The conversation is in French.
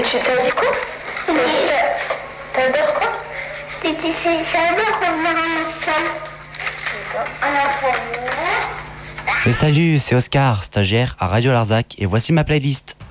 tu t'as dit quoi? T'adores quoi? J'adore revenir en enfant. Et salut, c'est Oscar, stagiaire à Radio Larzac, et voici ma playlist.